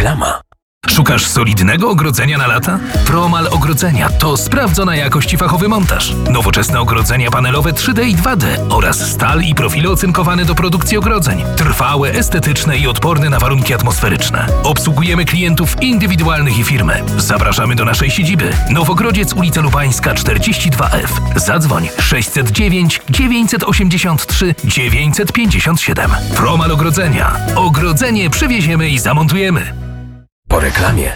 Reklama. Szukasz solidnego ogrodzenia na lata? Promal Ogrodzenia to sprawdzona jakość i fachowy montaż. Nowoczesne ogrodzenia panelowe 3D i 2D oraz stal i profile ocynkowane do produkcji ogrodzeń. Trwałe, estetyczne i odporne na warunki atmosferyczne. Obsługujemy klientów indywidualnych i firmy. Zapraszamy do naszej siedziby. Nowogrodziec, ulica Lubańska 42F. Zadzwoń 609 983 957. Promal Ogrodzenia. Ogrodzenie przywieziemy i zamontujemy. Po reklamie.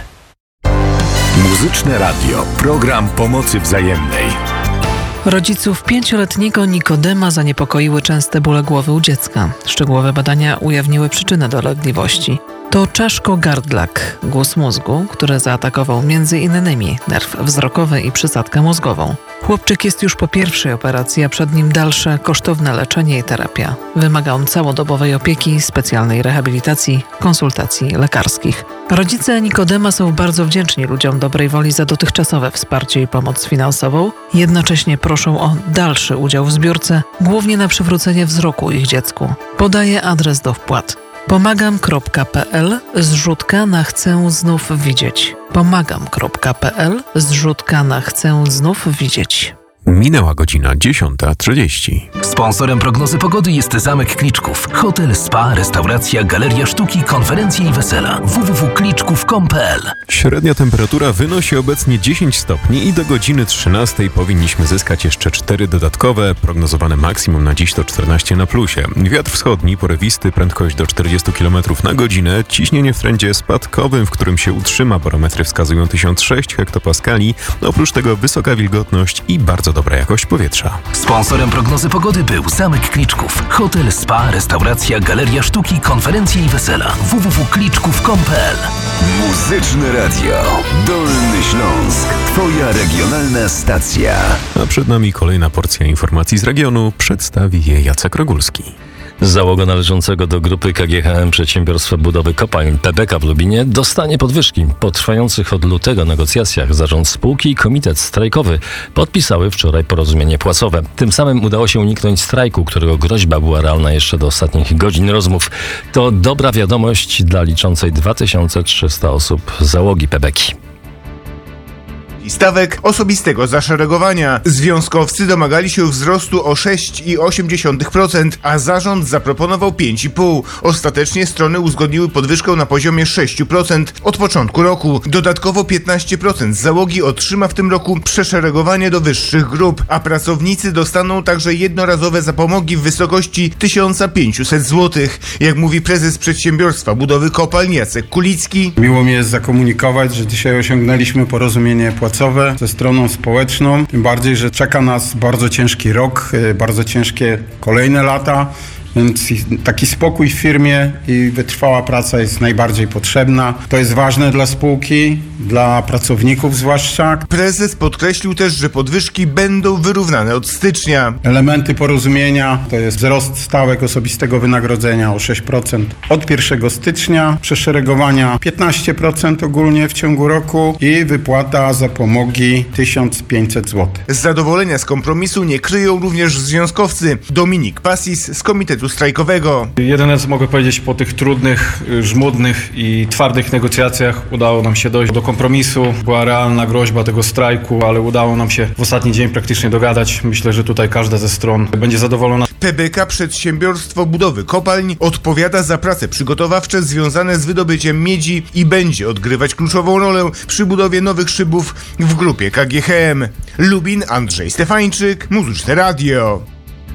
Muzyczne Radio. Program pomocy wzajemnej. Rodziców 5-letniego Nikodema zaniepokoiły częste bóle głowy u dziecka. Szczegółowe badania ujawniły przyczynę dolegliwości. To czaszko-gardlak, guz mózgu, który zaatakował m.in. nerw wzrokowy i przysadkę mózgową. Chłopczyk jest już po pierwszej operacji, a przed nim dalsze kosztowne leczenie i terapia. Wymaga on całodobowej opieki, specjalnej rehabilitacji, konsultacji lekarskich. Rodzice Nikodema są bardzo wdzięczni ludziom dobrej woli za dotychczasowe wsparcie i pomoc finansową. Jednocześnie proszą o dalszy udział w zbiórce, głównie na przywrócenie wzroku ich dziecku. Podaję adres do wpłat. Pomagam.pl / chcę znów widzieć. Pomagam.pl / chcę znów widzieć. Minęła godzina 10:30. Sponsorem prognozy pogody jest Zamek Kliczków. Hotel, spa, restauracja, galeria sztuki, konferencje i wesela. www.kliczków.com.pl. Średnia temperatura wynosi obecnie 10 stopni i do godziny 13 powinniśmy zyskać jeszcze 4 dodatkowe. Prognozowane maksimum na dziś to 14 na plusie. Wiatr wschodni, porywisty, prędkość do 40 km na godzinę. Ciśnienie w trendzie spadkowym, w którym się utrzyma. Barometry wskazują 1006 hektopaskali. Oprócz tego wysoka wilgotność i bardzo dobra jakość powietrza. Sponsorem prognozy pogody był Zamek Kliczków. Hotel, spa, restauracja, galeria sztuki, konferencje i wesela. www.kliczków.com.pl. Muzyczne Radio. Dolny Śląsk. Twoja regionalna stacja. A przed nami kolejna porcja informacji z regionu. Przedstawi je Jacek Rogulski. Załoga należącego do grupy KGHM Przedsiębiorstwa Budowy Kopalń PBK w Lubinie dostanie podwyżki. Po trwających od lutego negocjacjach zarząd spółki i komitet strajkowy podpisały wczoraj porozumienie płacowe. Tym samym udało się uniknąć strajku, którego groźba była realna jeszcze do ostatnich godzin rozmów. To dobra wiadomość dla liczącej 2300 osób załogi PBK. I stawek osobistego zaszeregowania. Związkowcy domagali się wzrostu o 6,8%, a zarząd zaproponował 5,5%. Ostatecznie strony uzgodniły podwyżkę na poziomie 6% od początku roku. Dodatkowo 15% załogi otrzyma w tym roku przeszeregowanie do wyższych grup, a pracownicy dostaną także jednorazowe zapomogi w wysokości 1500 zł. Jak mówi prezes Przedsiębiorstwa Budowy Kopalń Jacek Kulicki. Miło mi jest zakomunikować, że dzisiaj osiągnęliśmy porozumienie płacowe ze stroną społeczną. Tym bardziej, że czeka nas bardzo ciężki rok, bardzo ciężkie kolejne lata. Więc taki spokój w firmie i wytrwała praca jest najbardziej potrzebna. To jest ważne dla spółki, dla pracowników zwłaszcza. Prezes podkreślił też, że podwyżki będą wyrównane od stycznia. Elementy porozumienia to jest wzrost stawek osobistego wynagrodzenia o 6% od 1 stycznia, przeszeregowania 15% ogólnie w ciągu roku i wypłata zapomogi 1500 zł. Z zadowolenia z kompromisu nie kryją również związkowcy. Dominik Pasis z komitetu strajkowego. Jedyne co mogę powiedzieć, po tych trudnych, żmudnych i twardych negocjacjach udało nam się dojść do kompromisu. Była realna groźba tego strajku, ale udało nam się w ostatni dzień praktycznie dogadać. Myślę, że tutaj każda ze stron będzie zadowolona. PBK Przedsiębiorstwo Budowy Kopalń odpowiada za prace przygotowawcze związane z wydobyciem miedzi i będzie odgrywać kluczową rolę przy budowie nowych szybów w grupie KGHM. Lubin, Andrzej Stefańczyk, Muzyczne Radio.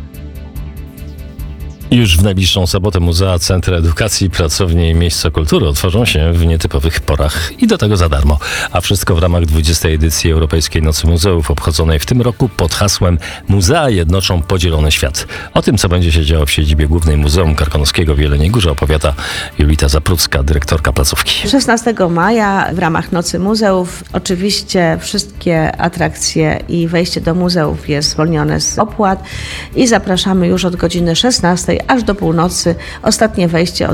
Już w najbliższą sobotę muzea, centra edukacji, pracownie i miejsca kultury otworzą się w nietypowych porach i do tego za darmo. A wszystko w ramach 20. edycji Europejskiej Nocy Muzeów, obchodzonej w tym roku pod hasłem Muzea jednoczą podzielony świat. O tym, co będzie się działo w siedzibie głównej Muzeum Karkonoskiego w Jeleniej Górze, opowiada Julita Zaprucka, dyrektorka placówki. 16 maja w ramach Nocy Muzeów oczywiście wszystkie atrakcje i wejście do muzeów jest zwolnione z opłat i zapraszamy już od godziny 16 aż do północy, ostatnie wejście o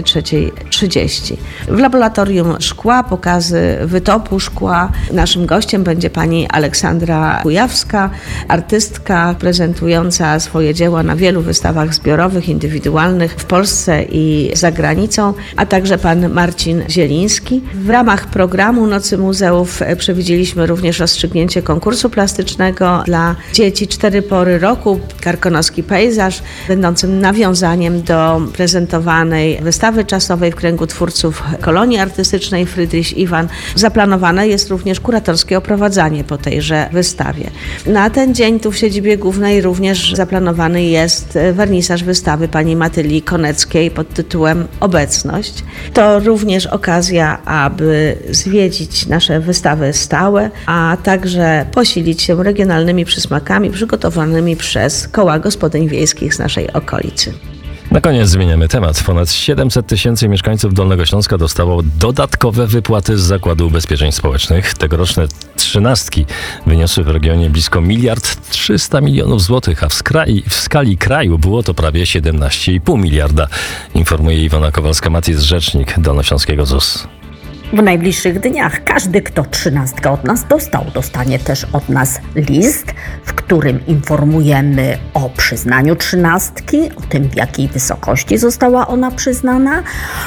23:30. W laboratorium szkła pokazy wytopu szkła. Naszym gościem będzie pani Aleksandra Kujawska, artystka prezentująca swoje dzieła na wielu wystawach zbiorowych, indywidualnych w Polsce i za granicą, a także pan Marcin Zieliński. W ramach programu Nocy Muzeów przewidzieliśmy również rozstrzygnięcie konkursu plastycznego dla dzieci 4 pory roku, Karkonoski pejzaż, będącym nawiązaniem do prezentowanej wystawy czasowej w kręgu twórców kolonii artystycznej Friedrich Iwan. Zaplanowane jest również kuratorskie oprowadzanie po tejże wystawie. Na ten dzień tu w siedzibie głównej również zaplanowany jest wernisaż wystawy pani Matyli Koneckiej pod tytułem Obecność. To również okazja, aby zwiedzić nasze wystawy stałe, a także posilić się regionalnymi przysmakami przygotowanymi przez koła gospodyń wiejskich z naszej okolicy. Na koniec zmieniamy temat. Ponad 700 000 mieszkańców Dolnego Śląska dostało dodatkowe wypłaty z Zakładu Ubezpieczeń Społecznych. Tegoroczne trzynastki wyniosły w regionie blisko 1 300 000 000 złotych, a w skali kraju było to prawie 17,5 miliarda, informuje Iwona Kowalska-Matys, rzecznik Dolnośląskiego ZUS. W najbliższych dniach każdy, kto 13 od nas dostał, dostanie też od nas list, w którym informujemy o przyznaniu 13, o tym, w jakiej wysokości została ona przyznana,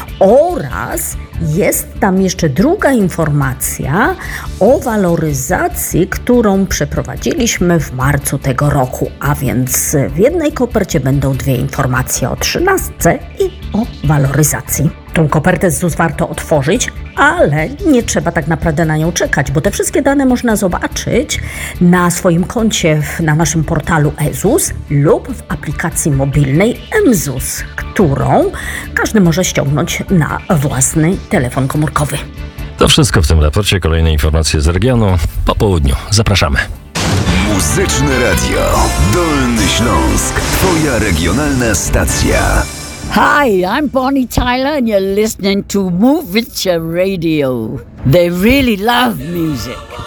oraz jest tam jeszcze druga informacja o waloryzacji, którą przeprowadziliśmy w marcu tego roku, a więc w jednej kopercie będą 2 informacje o 13 i o waloryzacji. Tą kopertę z ZUS warto otworzyć, ale nie trzeba tak naprawdę na nią czekać, bo te wszystkie dane można zobaczyć na swoim koncie na naszym portalu eZUS lub w aplikacji mobilnej mZUS, którą każdy może ściągnąć na własny telefon komórkowy. To wszystko w tym raporcie. Kolejne informacje z regionu po południu. Zapraszamy. Muzyczne Radio. Dolny Śląsk. Twoja regionalna stacja. Hi, I'm Bonnie Tyler and you're listening to Move It Radio. They really love music.